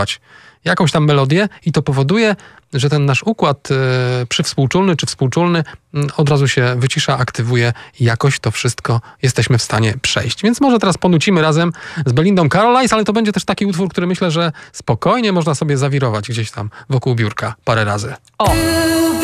jakąś tam melodię i to powoduje, że ten nasz układ przywspółczulny czy współczulny od razu się wycisza, aktywuje i jakoś to wszystko jesteśmy w stanie przejść. Więc może teraz ponucimy razem z Belindą Carlisle, ale to będzie też taki utwór, który myślę, że spokojnie można sobie zawirować gdzieś tam wokół biurka parę razy. O!